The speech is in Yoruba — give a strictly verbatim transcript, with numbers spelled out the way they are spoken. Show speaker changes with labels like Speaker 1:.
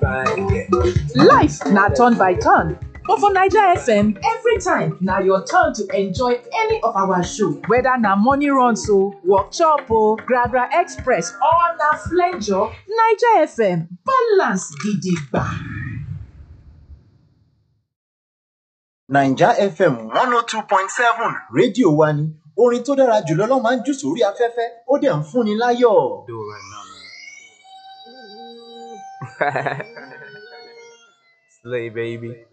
Speaker 1: Life na turn by turn. But for Naija F M, every time na your turn to enjoy any of our show. Whether na morning runs o, workshop o, Gragra Express or na flenjo, Naija F M balance gidigba.
Speaker 2: Naija F M one oh two point seven rédíò wa ni orin tó dára jùlọ ló máa ń jù sórí afẹ́fẹ́ ó dẹ̀ ń fúnni láyọ̀.
Speaker 3: Do it right now, man. Slay, baby.